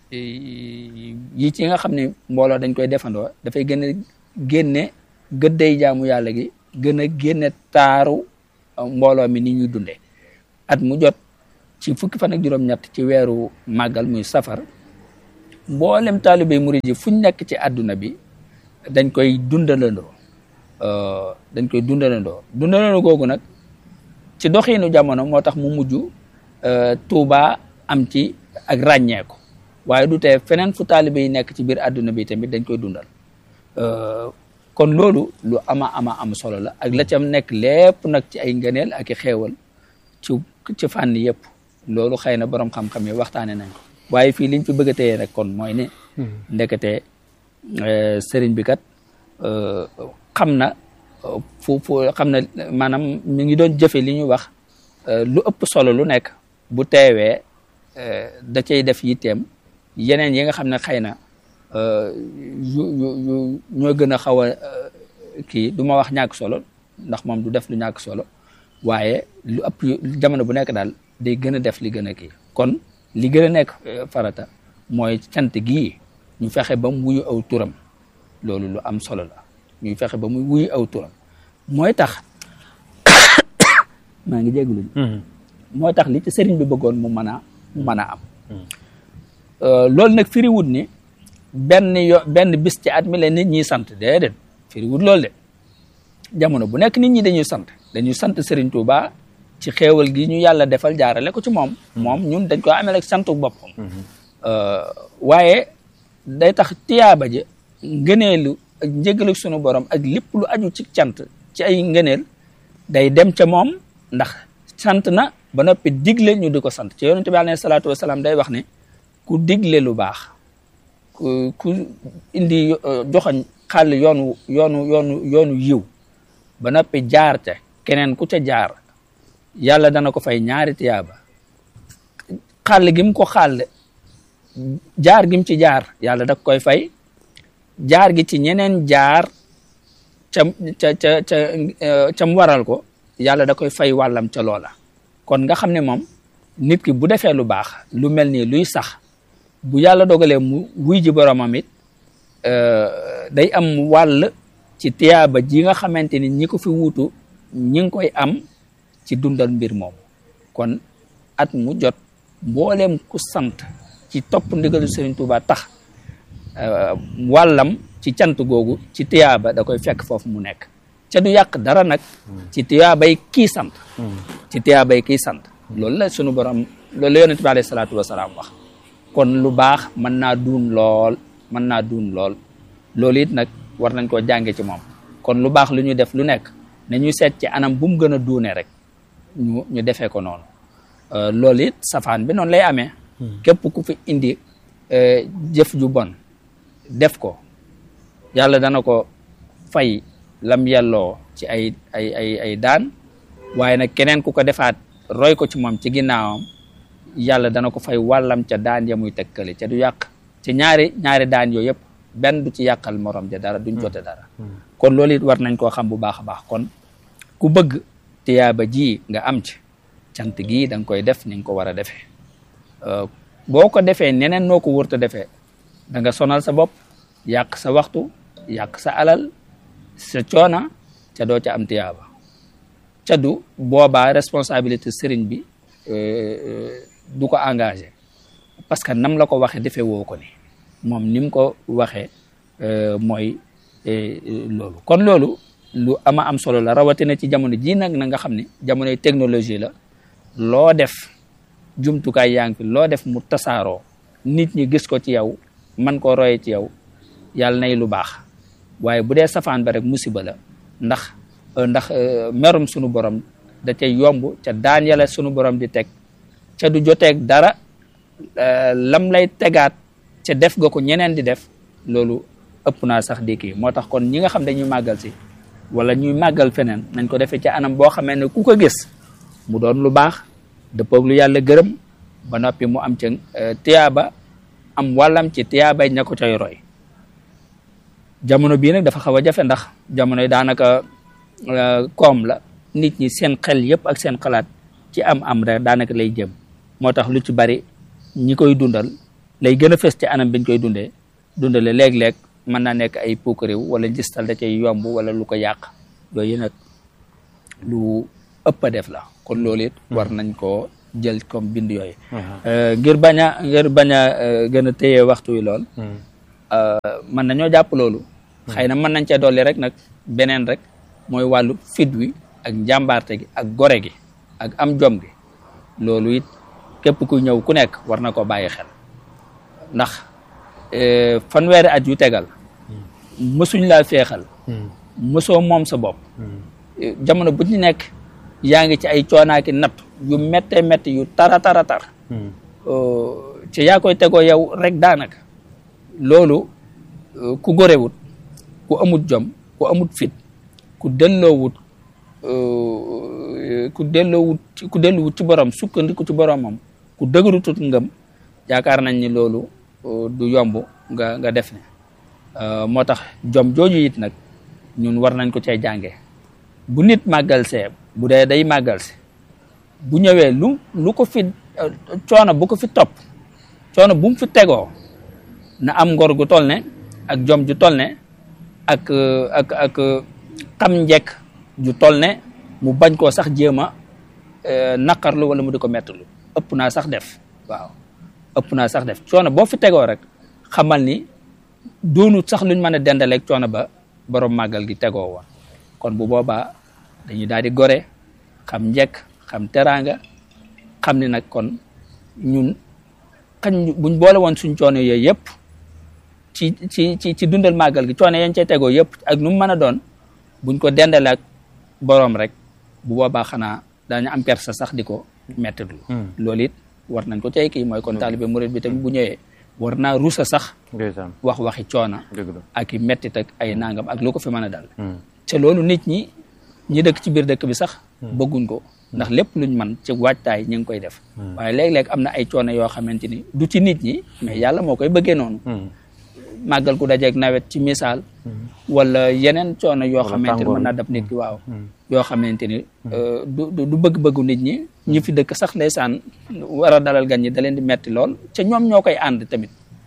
yi ci nga xam ne mbooloo dañ koy defandoo dafay gën a génne gëddey jaamu yàlla gi gën a génne taaru mbooloo mi ni ñuy dundee at mu jot ci fukki fan ak juróom-ñett ci weeru màggal muy safar mboolem taalibe murid yi fuñ nekk ci àdduna bi dañ koy dundalandoo dañ koy dundalandoo dundalandoo googu nag ci doxiinu jamono moo tax mu mujj Tuuba am ci ak ràññeeku waaye du tee feneen fu taalibe yi nekk ci biir àdduna bi tamit dañ koy dundal kon loolu lu ama ama am solo la ak la cam nekk lépp nag ci ay ngëneel ak i xeewal ci ci fànn yëpp loolu xëy na borom xam-xam yi waxtaane nañ ko waaye fii liñ fi bëgg a téye rek kon mooy ne ndekete sëriñ bi kat xam na fu fu xam na maanaam mi ngi doon jëfe li ñuy wax lu ëpp solo lu nekk bu teewee da cay def yitteem yeneen yi nga xam ne xëy na yu yu yu ñoo gën a xaw a kii du ma wax ñàkk solo ndax moom du def lu ñàkk solo waaye lu ëpp jamono bu nekk daal day gën a def li gën a kii kon li gën a nekk farata mooy cant gii ñu fexe ba mu wuyu aw turam loolu lu am solo la ñuy fexe ba mu wuyu aw turam mooy tax maa ngi jégalu mooy tax li ci sëriñ bi bëggoon mu mën a mu mën a am loolu nag firiwut ni benn yo benn bis ci at mi la nit ñi sant déedéet firiwut loolu de jamono bu nekk nit ñi dañuy sant dañuy sant Serigne Touba ci xéewal gi ñu yàlla defal jaarale ko ci moom moom ñun dañ ko amee ak santu boppam waaye day tax tiyaaba ji ngëneelu ak njëgalu sunu borom ak lépp lu aju ci cant ci ay ngëneel day dem ca moom ndax sant na ba noppi digle ñu di ko sant ci yonente bi alayhi salaatu wasalaam day wax ne ku digle lu baax ku ku indi joxoñ xàll yoonu yoonu yoonu yoonu yiw ba noppi jaar ca keneen ku ca jaar yàlla dana ko fay ñaari tiyaaba xàll gi mu ko xàll jaar gi mu ci jaar yàlla da koy fay jaar gi ci ñeneen jaar ca ca ca ca ca mu waral ko yàlla da koy fay wàllam ca loola kon nga xam ne moom nit ki bu defee lu baax lu mel nii luy sax bu yàlla dogalee mu wuy ji boromam it day am wàll ci tiyaaba ji nga xamante ni ñi ko fi wuutu ñi ngi koy am ci dundal mbir moom kon at mu jot mbooleem ku sant ci topp ndigalu Serigne Touba tax wàllam ci cant googu ci tiyaaba da koy fekk foofu mu nekk ca du yàq dara nag ci tiyaabay kii sant ci tiyaabay kii sant loolu la sunu borom loolu la yonent bi alayhi salaatu wasalaam wax kon lu baax mën naa duun lool mën naa duun lool loolu it nag war nañ koo jànge ci moom kon lu baax lu ñuy def lu nekk na ñuy seet ci anam bu mu gën a duune rek ñu ñu defee ko noonu loolu it safaan bi noonu lay amee képp ku fi indi jëf ju bon def ko yàlla dana ko fay lam yelloo ci ay ay ay ay daan waaye nag keneen ku ko defaat roy ko ci moom ci ginnaawam yàlla dana ko fay wàllam ca daan ya muy tekkale ca du yàq ci ñaari ñaari daan yooyu yëpp benn du ci yàqal morom ja dara duñ jote dara kon loolu it war nañ koo xam bu baax a baax kon ku bëgg tiyaaba ji nga am ci cant gii da nga koy def ni nga ko war a defee boo ko defee neneen noo ko wërta defee da nga sonal sa bopp yàq sa waxtu yàq sa alal sa coona ca doo ca am tiyaaba ca du boobaa responsabilité sëriñ bi du ko engagé parce que nam la ko waxee defee woo ko ni moom ni mu ko waxee mooy loolu kon loolu lu ama am solo la rawatina ci jamono ji nag na nga xam ne jamonoy technologie la loo def jumtukaay yaa ngi fi loo def mu tasaaroo nit ñi gis ko ci yow man koo roye ci yow yàlla nay lu baax waaye bu dee safaan ba rek musiba la ndax ndax merum sunu borom da cay yomb ca daan yàlla sunu borom di teg ca du joteeg dara lam lay tegaat ca def nga ko ñeneen di def loolu ëpp naa sax di kii moo tax kon ñi nga xam dañuy màggal si wala ñuy màggal feneen nañ ko defee ci anam boo xamee ne ku ko gis mu doon lu baax dëppoog lu yàlla gërëm ba noppi mu am ca tiyaaba am wàllam ci tiyaabay ña ko cay roy jamono bii nag dafa xaw a jafe ndax jamono yi daanaka koom la nit ñi seen xel yëpp ak seen xalaat ci am am rek daanaka lay jëm moo tax lu ci bari ñi koy dundal lay gën a fës ci anam biñ koy dundee dundale léeg-léeg mën naa nekk ay puukariw wala njistal da cay yomb wala lu ko yàq yooyu nag lu ëpp a def la kon loolu it war nañ koo jël comme bind yooyu ngir bañ a ngir bañ a gën a téye waxtu yi lool mën nañoo jàpp loolu xëy na mën nañ cee dolli rek nag beneen rek mooy wàllu fit wi ak njàmbaarte gi ak gore gi ak am jom gi loolu it képp ku ñëw ku nekk war na ko bàyyi xel ndax fanweeri at yu tegal mësuñ laa feexal mësoo moom sa bopp jamono bu ñu nekk yaa ngi ci ay coonaaki natt yu métte métti yu tara tara tar ci yaa koy tegoo yow rek daanaka loolu ku gorewut ku amut jom ku amut fit ku delloowut ku delloowut ku delluwut ci borom sukkandiku ci boromam ku dëgërutut ngëm yaakaar nañ ni loolu du yomb nga nga def ne moo tax jom jooju it nag ñun war nañ ko cay jànge bu nit màggal see bu dee day màggal si bu ñëwee lu lu ko fi coono bu ko fi topp coono bu mu fi tegoo na am ngor gu toll ne ak jom ju toll ne ak ak ak xam njekk ju toll ne mu bañ koo sax jéem a naqarlu wala mu di ko mettlu ëpp naa sax def waaw ëpp naa sax def coono boo fi tegoo rek xamal ni doonut sax luñ mën a dendaleeg coono ba borom màggal gi tegoo woon kon bu boobaa dañuy daal di gore xam njekk xam teraanga xam ni nag kon ñun xañ buñ boole woon suñ coono yooyu yëpp ci ci ci ci dundal màggal gi coono yañ cay tegoo yëpp ak nu mu mën a doon buñ ko dendale ak boroom rek bu boobaa xanaa daañu am kersa sax di ko mettitlu loolu it war nañ ko cay kii mooy kon taalibe murid bi tamit bu ñëwee war naa rusa sax wax waxi coona ak i mettit ak ay nangam ak lu ko fi mën a dal te loolu nit ñi ñi dëkk ci biir dëkk bi sax bëgguñ ko ndax lépp luñ man ci waajtaay ñu ngi koy def waaye léeg-léeg am na ay coono yoo xamante ni du ci nit ñi mais yàlla moo koy bëggee noonu màggal ku dajeeg nawet ci misaal wala yeneen coono yoo xamante ni mën naa dab nit ki waaw yoo xamante ni du du bëgg-bëggu nit ñi ñi fi dëkk sax ndeysaan war a dalal gan ñi da leen di metti lool ca ñoom ñoo koy ànd tamit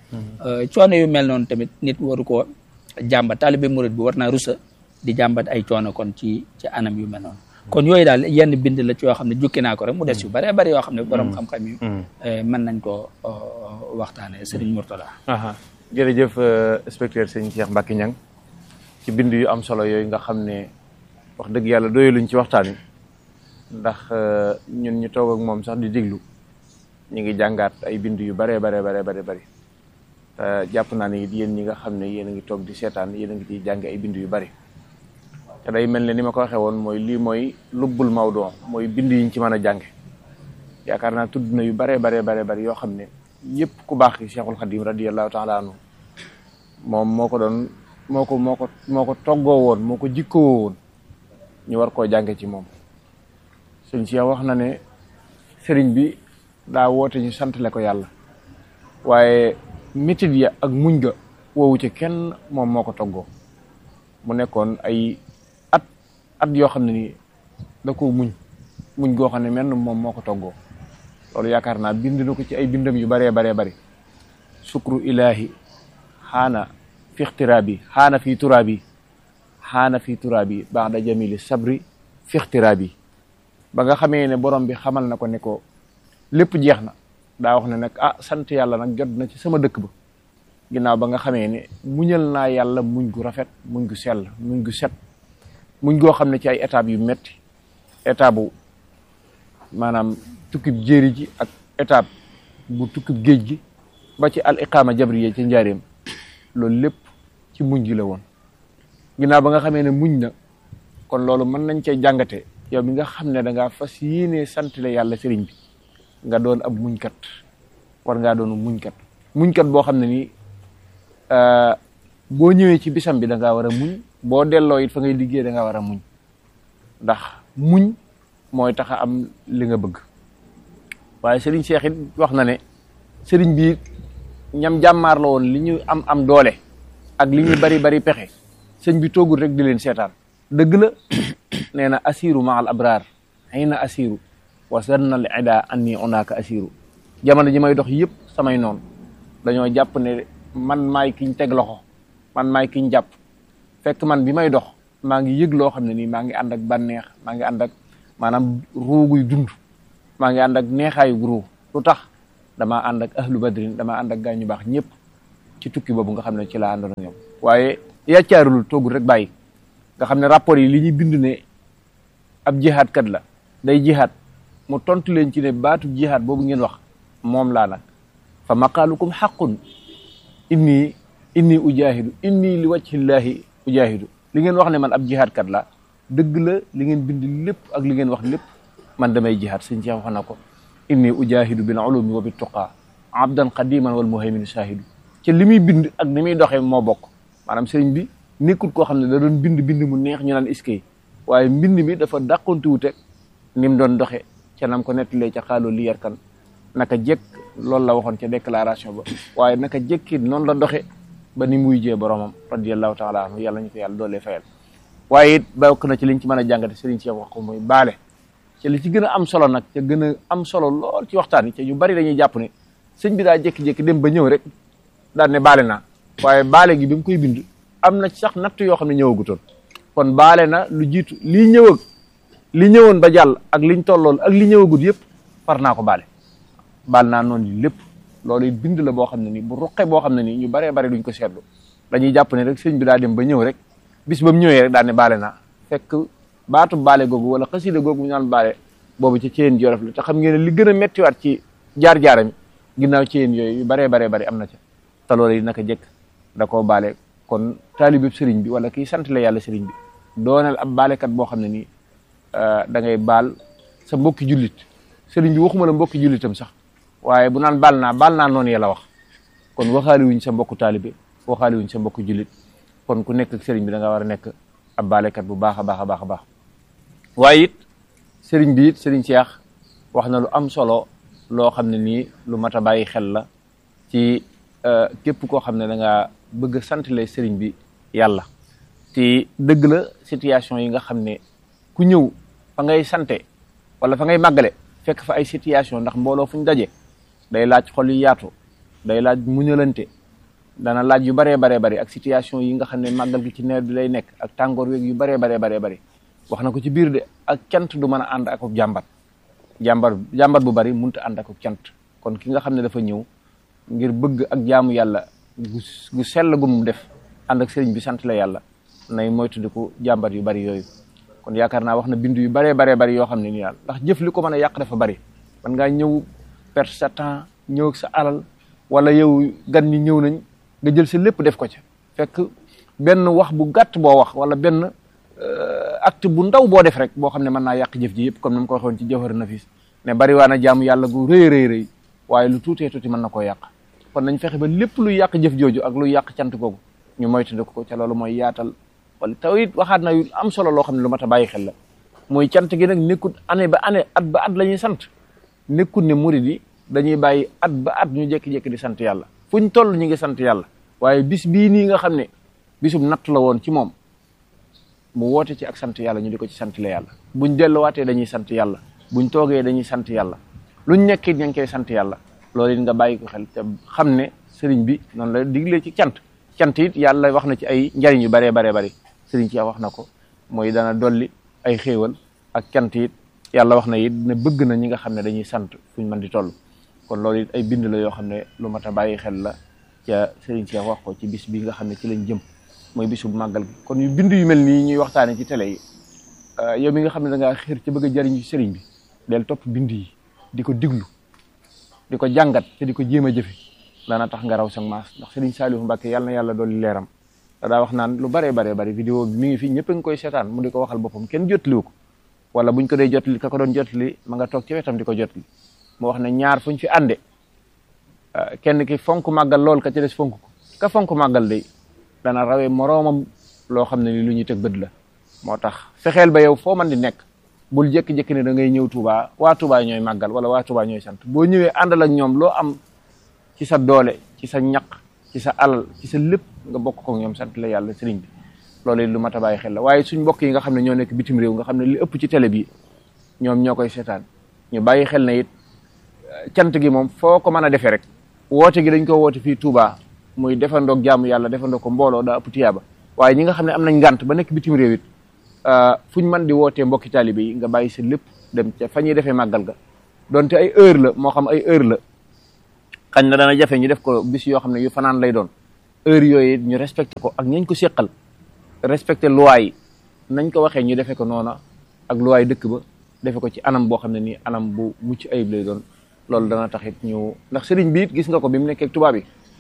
coono yu mel noonu tamit nit waru koo jàmbat taalibe murid bi war naa rusa di jàmbat ay coono kon ci ci anam yu mel noonu kon yooyu daal yenn bind la ci yoo xam ne jukki naa ko rek mu des yu bare bari yoo xam ne borom xam-xam yi mën nañ koo waxtaane Serigne Mourtada jërëjëf inspecteur sëñ Cheikh Mbacke Niang ci bind yu am solo yooyu nga xam ne wax dëgg yàlla doyaluñ ci waxtaan wi ndax ñun ñu toog ak moom sax di déglu ñu ngi jàngaat ay bind yu bare bare bare bare bari te jàpp naa ne it yéen ñi nga xam ne yéen a ngi toog di seetaan yéen a ngi ciy jàng ay bind yu bari te day mel ne ni ma ko waxee woon mooy lii mooy lubbul mawduu mooy bind yiñ ci mën a jànge yaakaar naa tudd na yu bare bare bare bari yoo xam ne yëpp ku baax ki Cheikhul Khadim radiyallahu taala anhu moom moo ko doon moo ko moo ko moo ko toggoo woon moo ko jikkoo woon ñu war koo jànge ci moom sëñ Cheikh wax na ne sëriñ bi daa woote ñu santale ko yàlla waaye métit ya ak muñ ga woowu ci kenn moom moo ko toggoo mu nekkoon ay at at yoo xam ne nii da ko muñ muñ goo xam ne menn moom moo ko toggoo loolu yaakaar naa bind na ko ci ay bindam yu baree baree bari sukru ilahi xaana fi ixtiraabi xaana fi turaabi xaana fi turaabi ba'da jamili sabri fi ixtiraabi ba nga xamee ne borom bi xamal na ko ne ko lépp jeex na daa wax ne nag ah sant yàlla nag jot na ci sama dëkk ba ginnaaw ba nga xamee ne muñal naa yàlla muñ gu rafet muñ gu sell muñ gu set muñ goo xam ne ci ay étapes yu metti étape bu maanaam tukkib jéeri ji ak étape bu tukkib géej gi ba ci al iqaama jabriya ci njaareem loolu lépp ci muñ gi la woon ginnaaw ba nga xamee ne muñ na kon loolu mën nañ cee jàngate yow mi nga xam ne da ngaa fas yéenee sant la yàlla sëriñ bi nga doon ab muñkat war ngaa doon muñkat muñkat boo xam ne nii boo ñëwee ci bisam bi da ngaa war a muñ boo delloo it fa ngay liggéey da ngaa war a muñ ndax muñ mooy tax a am li nga bëgg waaye sëriñ Cheikh it wax na ne sëriñ bi ñam jàmmaar la woon li ñu am am doole ak li ñu bari bari pexe sëñ bi toogul rek di leen seetaan dëgg la nee na asiru ma al abraar xëy na asiru wasanna al ida anni onaaka asiru jamono ji may dox yëpp samay noonu dañoo jàpp ne man maay kiñ teg loxo man maay kiñ jàpp fekk man bi may dox maa ngi yëg loo xam ne nii maa ngi ànd ak bànneex maa ngi ànd ak maanaam ruuguy dund maa ngi ànd ak neexaayu guru lu tax damaa ànd ak ahlu badrin damaa ànd ak gaa ñu baax ñëpp ci tukki boobu nga xam ne ci laa àndoon ak ñoom waaye yàccaarul toogul rek bàyyi nga xam ne rapport yi li ñuy bind ne ab jihaad kat la day jihaad mu tontu leen ci ne baatu jihaad boobu ngeen wax moom laa nag fa maqaalukum xaqun inni inni ujahidu inni li wajhillahi ujahidu li ngeen wax ne man ab jihaad kat la dëgg la li ngeen bind lépp ak li ngeen wax lépp man damay jihaad sëñ Cheikh wax na ko inni ujahidu bil ulumi wa bit tuqa abdan qadiman wal muhaymin shahidu ci li muy bind ak ni muy doxee moo bokk maanaam sëriñ bi nekkul koo xam ne da doon bind bind mu neex ñu naan iskay waaye mbind mi dafa dàqonti wute ni mu doon doxe ca nam ko nettalee ca xaaloo li yarkan naka jekk loolu la waxoon ca déclaration ba waaye naka jekki noonu la doxe ba ni muy jee boromam radiyallahu taala anhu yàlla ñu ko yàlla doolee fayal waaye it bokk na ci liñ ci mën a jàngate sëriñ Cheikh wax ko muy baale ci li ci gën a am solo nag ca gën a am solo lool ci waxtaan yi ca ñu bari dañuy jàpp ne sëñ bi daa jékki-jékki dem ba ñëw rek daal ne baale naa waaye baale gi bi mu koy bind am na sax natt yoo xam ne ñëwagutoon kon baale na lu jiitu lii ñëw ak li ñëwoon ba jàll ak liñ tollool ak li ñëwagut yëpp far naa ko baale baal naa noonu lépp loolu it bind la boo xam ne nii bu ruqe boo xam ne nii ñu baree bare duñ ko seetlu dañuy jàpp ne rek sëñ bi daa dem ba ñëw rek bis ba mu ñëwee rek daal ne baale naa fekk baatu baale googu wala xasida googu ñu naan baale boobu ci ceen jolof la te xam ngeen ne li gën a méttiwaat ci jaar-jaaram ginnaaw ceen yooyu yu baree baree bari am na ca te loolu yi naka jëkk da koo baale kon taalibeb sëriñ bi wala kii sant la yàlla sëriñ bi doonal ab baalekat boo xam ne nii da ngay baal sa mbokki jullit sëriñ bi waxuma la mbokki jullitam sax waaye bu naan baal naa baal naa noonu yàlla wax kon waxaali wuñ sa mbokku taalibe waxaali wuñ sa mbokku jullit kon ku nekk ak sëriñ bi da nga war a nekk ab baalekat bu baax a baax a baax a baax waaye it sëriñ bi it sëriñ Cheikh wax na lu am solo loo xam ne nii lu mat a bàyyi xel la ci képp koo xam ne da nga bëgg a santale sëriñ bi yàlla te dëgg la situation yi nga xam ne ku ñëw fa ngay sante wala fa ngay màggale fekk fa ay situation ndax mbooloo fu ñu daje day laaj xol yu yaatu day laaj muñalante dana laaj yu baree baree bari ak situation yi nga xam ne màggal gi ci nawet bi lay nekk ak tàngoor weeg yu baree baree baree bari wax na ko ci biir de ak cant du mën a ànd ak jàmbat jàmbat jàmbat bu bari mënut a ànd ak cant kon ki nga xam ne dafa ñëw ngir bëgg ak jaamu yàlla gu gu sell gu mu def ànd ak sëriñ bi sant la yàlla nay moytandiku jàmbat yu bari yooyu kon yaakaar naa wax na bind yu baree baree bari yoo xam ne nii daal ndax jëf li ko mën a yàq dafa bari man ngaa ñëw perte sa temps ñëw ak sa alal wala yow gan ñi ñëw nañ nga jël sa lépp def ko ca fekk benn wax bu gàtt boo wax wala benn acte bu ndaw boo def rek boo xam ne mën naa yàq jëf ji yëpp comme ni ma ko waxoon ci Jawhar Nafis ne bari waa na jaamu yàlla gu rëy rëy rëy waaye lu tuutee tuuti mën na koo yàq kon nañ fexe ba lépp luy yàq jëf jooju ak luy yàq cant googu ñu moytandiku ko ca loolu mooy yaatal wala taw it waxaat na yu am solo loo xam ne lu mat a bàyyi xel la mooy cant gi nag nekkut année ba année at ba at la ñuy sant nekkut ne murid yi dañuy bàyyi at ba at ñu jékki-jékki di sant yàlla fuñ toll ñu ngi sant yàlla waaye bis bii nii nga xam ne bisum natt la woon ci moom mu woote ci ak sant yàlla ñu di ko ci sant la yàlla buñ delluwaatee dañuy sant yàlla buñ toogee dañuy sant yàlla luñ nekkit ña ngi koy sant yàlla loolu it nga bàyyi ko xel te xam ne sëriñ bi noonu la diglee ci cant cant it yàlla wax na ci ay njariñ yu baree baree bari sëriñ ci wax na ko mooy dana dolli ay xéewal ak cant it yàlla wax na it ne bëgg na ñi nga xam ne dañuy sant fuñ mën di toll kon loolu it ay bind la yoo xam ne lu mat a bàyyi xel la ca sëriñ ci wax ko ci bis bi nga xam ne ci lañ jëm mooy bisu màggal gi kon yu bind yu mel nii ñuy waxtaane ci télé yi yow mi nga xam ne da ngaa xër ci bëgg a jariñ ci sëriñ bi del topp bind yi di ko diglu di ko jàngat te di ko jéem a jëfe dana tax nga raw sa maas ndax sëriñ Saliou Mbacke yàlla na yàlla dolli leeram daa wax naan lu baree baree bari vidéo bi mi ngi fi ñëpp a ngi koy seetaan mu di ko waxal boppam kenn jotliwu ko wala buñ ko dee jotli ka ko doon jotli ma nga toog ci wetam di ko jotli mu wax ne ñaar fuñ fi ànde kenn ki fonk màggal lool ka ci des fonk ko ka fonk màggal day dana rawee moroomam loo xam ne ni lu ñuy teg bët la moo tax fexeel ba yow foo man di nekk bul jékki-jékki ne da ngay ñëw Touba waa Touba ñooy màggal wala waa Touba ñooy sant boo ñëwee àndal ak ñoom loo am ci sa doole ci sa ñaq ci sa alal ci sa lépp nga bokk ko ñoom sant la yàlla sëriñ bi loolu lu mat a bàyyi xel la waaye suñ mbokk yi nga xam ne ñoo nekk bitim réew nga xam ne li ëpp ci télé bi ñoom ñoo koy seetaan ñu bàyyi xel na it cant gi moom foo ko mën a defee rek woote gi dañ ko woote fii Touba muy defandoog jaamu yàlla defandoo ko mbooloo daa ëpp tiyaaba waaye ñi nga xam ne am nañ ngànt ba nekk bitim réew it fuñ mën di wootee mbokki taalibe yi nga bàyyi sa lépp dem ca fa ñuy defee màggal ga donte ay heure la moo xam ay heure la xañ na dana jafe ñu def ko bis yoo xam ne yu fanaan lay doon heure yooyu ñu respecté ko ak ñañ ko séqal respecté loi yi nañ ko waxee ñu defee ko noona ak loi yi dëkk ba defe ko ci anam boo xam ne nii anam bu mucc ayib lay doon loolu dana taxit ñu ndax sëriñ bi it gis nga ko bi mu nekkee tubaab bi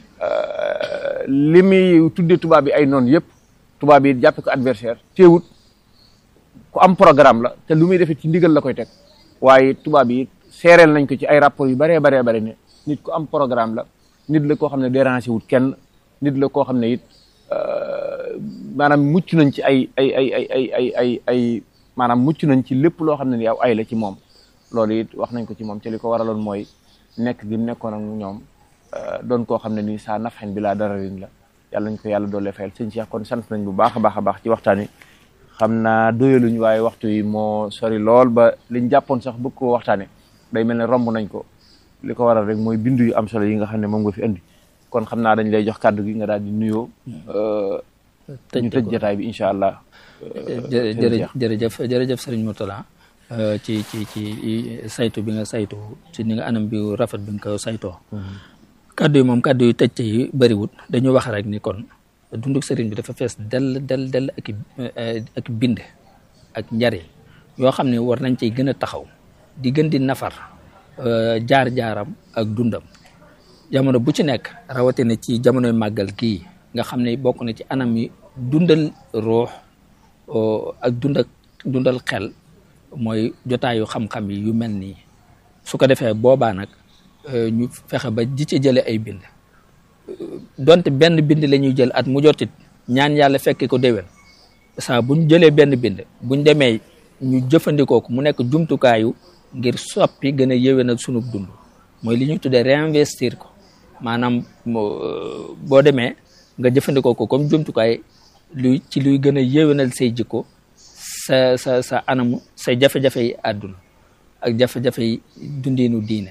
li muy tuddee tubaab bi ay noonu yëpp tubaab bi jàppe ko adversaire teewut ku am programme la te lu muy defee ci ndigal la koy teg waaye tubaab yi seereel nañ ko ci ay rapport yu baree baree bare ne nit ku am programme la nit la koo xam ne dérangé wut kenn nit la koo xam ne it maanaam mucc nañ ci ay ay ay ay ay ay ay ay maanaam mucc nañ ci lépp loo xam ne ni aw ay la ci moom loolu it wax nañ ko ci moom te li ko waraloon mooy nekk gi mu nekkoon ak ñoom doon koo xam ne nii saa nafxen bi laa dararin la yàlla nañ ko yàlla doole fayal sëñ Cheikh kon sant nañ bu baax a baax a baax ci waxtaan wi xam naa doyaluñ waaye waxtu yi moo sori lool ba liñ jàppoon sax bëgg koo waxtaane day mel ne romb nañ ko li ko waral rek mooy bindu yu am solo yi nga xam ne moom nga fi indi kon xam naa dañ lay jox kàddu gi nga daal di nuyoo ñu tëj jotaay bi incha allah jërëjëf jërëjëf jërëjëf sëriñ Mourtala ci ci ci saytu bi nga saytu ci ni nga anam bi rafet bi nga ko saytoo kaddu yi moom kaddu yu tëj yi bëriwut dañu wax rek ni kon dunduk sëriñ bi dafa fees del del del ak ak bind ak njariñ yoo xam ne war nañ ciy gën a taxaw di gën di nafar jaar-jaaram ak dundam jamono bu ci nekk rawatina ci jamonoy màggal gii nga xam ne bokk na ci anam yi dundal ruux ak dundal dundal xel mooy jotaayu xam-xam yi yu mel nii su ko defee boobaa nag ñu fexe ba di ci jële ay bind donte benn bind la ñuy jël at mu jotit ñaan yàlla fekke ko déwén saa buñ jëlee benn bind buñ demee ñu jëfandikoo ko mu nekk jumtukaayu ngir soppi gën a yéwénal sunu dund mooy li ñuy tuddee réinvestir ko maanaam boo demee nga jëfandikoo ko comme jumtukaay luy ci luy gën a yéwénal say jikko sa sa sa anamu say jafe-jafe yi àdduna ak jafe-jafe yi dundiinu diine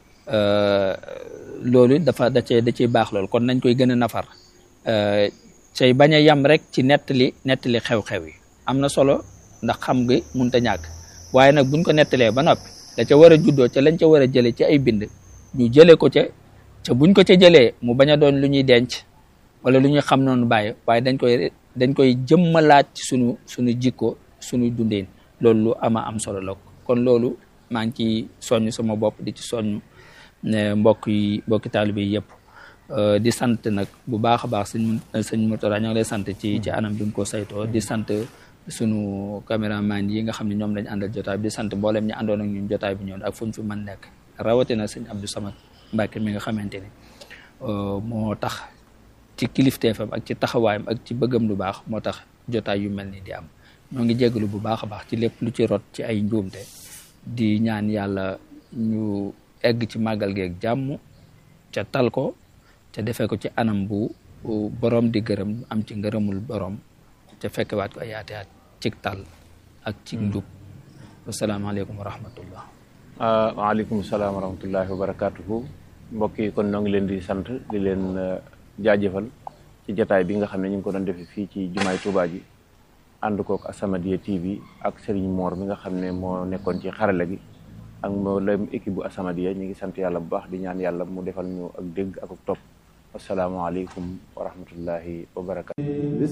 loolu dafa da cee da ciy baax loolu kon nañ koy gën a nafar say bañ a yam rek ci nettali nettali xew-xew yi am na solo ndax xam gi mënut a ñàkk waaye nag buñ ko nettalee ba noppi da ca war a juddoo ca lañ ca war a jëlee ci ay bind ñu jëlee ko ca ca buñ ko ca jëlee mu bañ a doon lu ñuy denc wala lu ñuy xam noonu bàyyi waaye dañ koy dañ koy jëmmalaat ci sunu sunu jikko sunu dundin loolu lu ama am solo la kon loolu maa ngi ci soññ sama bopp di ci soññ ne mbokk yi mbokki taalibe yi yëpp di sant nag bu baax a baax sëñ sëñ Mourtala ñoo ngi lay sant ci ci anam bi nga ko saytoo di sant sunu caméraman yi nga xam ne ñoom lañ àndal jotaay bi di sant mboolem ñu àndoon ak ñun jotaay bi ñoon ak fu ñu fi mën nekk rawatina sëñ Abdou Samad Mbacke mi nga xamante ni moo tax ci kilifteefam ak ci taxawaayam ak ci bëggam lu baax moo tax jotaay yu mel ni di am ñoo ngi jégalu bu baax a baax ci lépp lu ci rot ci ay njuumte di ñaan yàlla ñu egg ci màggal geeg jàmm ca tal ko ca defee ko ci anam bu borom di gërëm am ci ngërëmul borom ca fekkewaat ko ay yaate at cig tal ak ci njub wasalaamaaleykum wa rahmatullah waaleykum salaam wa rahmatullahi wa barakatuhu mbokk yi kon ñoo ngi leen di sant di leen jaajëfal ci jotaay bi nga xam ne ñu ngi ko doon defee fii ci jumaay Tuubaa ji ànd kook As-Samadiyya T V ak Serigne Mor mi nga xam ne moo nekkoon ci xarala gi ak mboolem équipe bu As-Samadiyya ñu ngi sant yàlla bu baax di ñaan yàlla mu defal ñu ak dégg ak topp asalaamaaleykum wa rahmatullahi wa barakatu